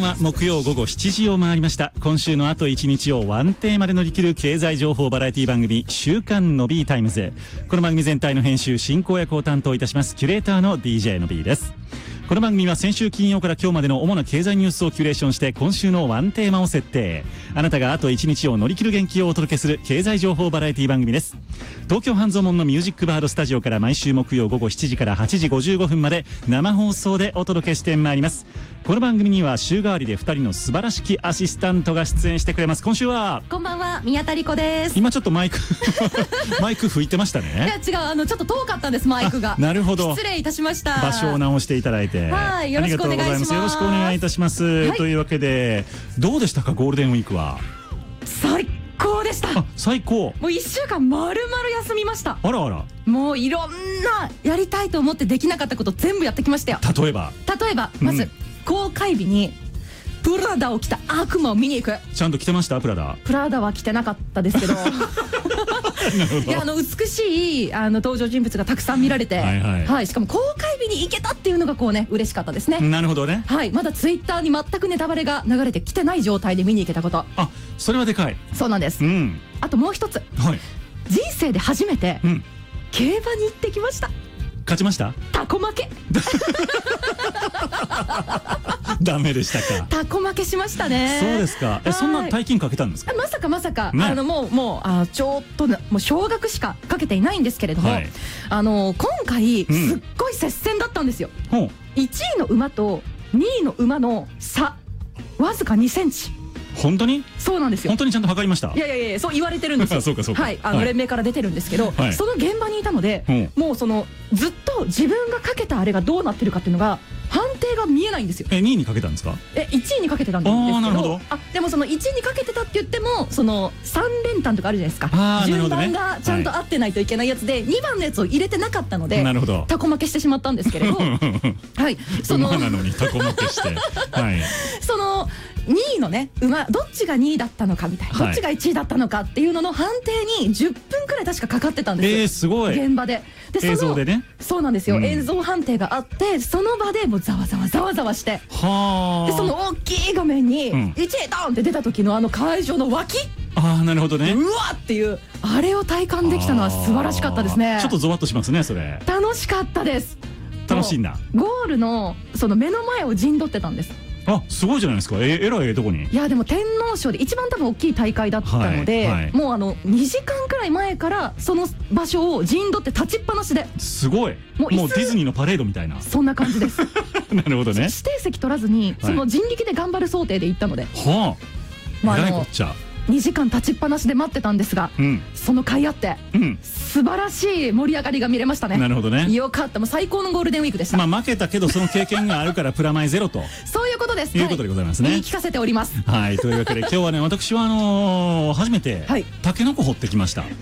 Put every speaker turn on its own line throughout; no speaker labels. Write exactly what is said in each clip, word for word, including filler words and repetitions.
は木曜午後しちじを回りました。今週のあといちにちをワンテーマで乗り切る経済情報バラエティ番組週刊の B タイムズ。この番組全体の編集進行役を担当いたしますキュレーターの ディージェー の B です。この番組は先週金曜から今日までの主な経済ニュースをキュレーションして今週のワンテーマを設定。あなたがあといちにちを乗り切る元気をお届けする経済情報バラエティ番組です。東京半蔵門のミュージックバードスタジオから毎週木曜午後しちじからはちじごじゅうごふんまで生放送でお届けしてまいります。この番組には週替わりでふたりの素晴らしきアシスタントが出演してくれます。今週は
こんばんは、宮田理子です。
今ちょっとマイクマイク吹いてましたね。
いや違う、あのちょっと遠かったんです、マイクが。
なるほど、
失礼いたしました。
場所を直していただいて、
はい、よろしくお願いします。
よろしくお願いいたします、はい、というわけでどうでしたか、ゴールデンウィークは。
最高でした。
あ、最高。
もういっしゅうかんまるまる休みました。
あらあら。も
ういろんなやりたいと思ってできなかったこと全部やってきましたよ。
例えば
例えばまず、うん、公開日にプラダを着た悪魔を見に行く。
ちゃんと着てました？プラダ
プラダは着てなかったですけどいや、あの美しいあの登場人物がたくさん見られて、はい、はいはい、しかも公開日に行けたっていうのがこうね、嬉しかったですね。
なるほどね。
はい、まだツイッターに全くネタバレが流れてきてない状態で見に行けたこと。
あ、それはでかい。
そうなんです、うん、あともう一つ、はい、人生で初めて、うん、競馬に行ってきました。
勝ちました？
タコ負け
ダメでしたか？
タコ負けしましたね。
そうですか。え、そんな大金かけたんですか？
まさかまさか、
ね、
あのもうもうあちょっともう少額しかかけていないんですけれども、はい、あの今回すっごい接戦だったんですよ、うん、いちいの馬とにいの馬の差わずかにセンチ。
本当に？
そうなんですよ。
本当にちゃんと測りました。
いやいやいや、そう言われてるんですよ
そうかそうか。
はい、あの連盟から出てるんですけど、はい、その現場にいたので、うん、もうそのずっと自分がかけたあれがどうなってるかっていうのが判定が見えないんですよ。
え、にいにかけたんですか？え、
いちいにかけてたんですけど、
あ、なるほど。
あ、でもそのいちいにかけてたって言ってもそのさん連単とかあるじゃないですか。順番がちゃんと合ってないといけないやつで、にばんのやつを入れてなかったので、なるほど、タコ負けしてしまったんですけれどはい、その馬なのにタコ負けしてはい、そのにいのね馬、どっちがにいだったのかみたいな、はい、どっちがいちいだったのかっていうのの判定にじゅっぷんくらい確かかかってたんですよ。
えー、すごい。現
場でで
映像でね。
そうなんですよ、うん、映像判定があって、その場でもうざわざわざわざわして、はでその大きい画面にいちいドンって出た時のあの会場の脇、
ああ、なるほどね。
うわっていうあれを体感できたのは素晴らしかったですね。
ちょっとゾワッとしますね、それ。
楽しかったです。
楽しいんだ。
ゴールのその目の前を陣取ってたんです。
あ、すごいじゃないですか。え、えらいええとこに。
いや、でも天皇賞で一番多分大きい大会だったので、はいはい、もうあのにじかんくらい前からその場所を陣取って立ちっぱなしで。
すごい。もう、もうディズニーのパレードみたいな。
そんな感じです。
なるほどね。
指定席取らずに、その人力で頑張る想定で行ったので、
はあ、まあ、えらいこっちゃ。
にじかん立ちっぱなしで待ってたんですが、うん、その甲斐あって、うん、素晴らしい盛り上がりが見れましたね。なるほどね。よかった。もう最高のゴールデンウィークでした。
まあ負けたけどその経験があるからプラマイゼロと
そういうことです。
いうことでございますね。
言い聞かせております。
はい、というわけで今日はね、私はあのー、初めてタケノコ掘ってきました。いいな。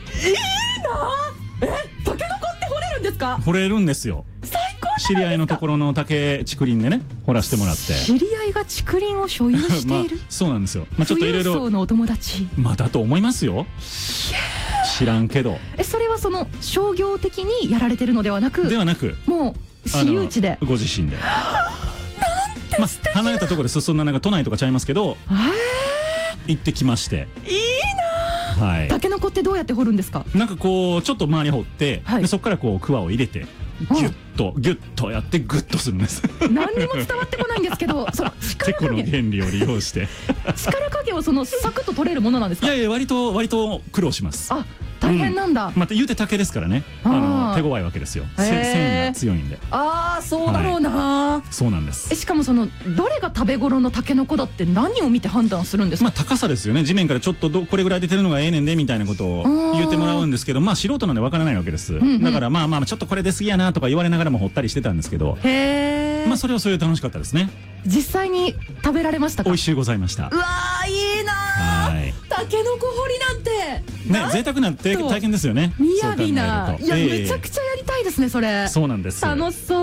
え、タケノコって掘れるんですか？
掘れるんですよ。
最高。
知り合いのところの竹竹林でね、掘らせてもらって。
知り合いが竹林を所有している。
まあ、そうなんですよ。まあちょっといろいろ。
富裕層のお友達。
まあだと思いますよ。知らんけど。
え、それはその商業的にやられてるのではなく。
ではなく。
もう私有地で。
ご自身で。まあ離れたところで、そんななんか都内とかちゃいますけど。行ってきまして。
いいな。はい。タケノコってどうやって掘るんですか？
なんかこうちょっと周り掘って、でそこからこうクワを入れて。ギュッとギュッとやってグッとするんです。
何にも伝わってこないんですけど、その
てこの原理を利用して
力加減をそのサクッと取れるものなんですか？
いやいや、割と割と苦労します。
あ、大変なんだ。
また言うて竹ですからね、あの手強いわけですよ。繊維が強いんで。
ああ、そうだろうな。
そうなんです。
え、しかもそのどれが食べ頃のタケノコだって何を見て判断するんですか？
まあ高さですよね。地面からちょっとこれぐらい出てるのがええねんでみたいなことを言ってもらうんですけど、まあ素人なんでわからないわけです。だからまあまあちょっとこれ出過ぎやなとか言われながらも掘ったりしてたんですけど、へえ。まあそれはそれで楽しかったですね。
実際に食べられましたか？
美味しゅうございました。
うわー、いいなー。タケノコ掘りなんて
ね、贅沢な体験ですよね。
雅な。いや、めちゃくちゃやりたいですね、それ。
そうなんです。
楽しそう。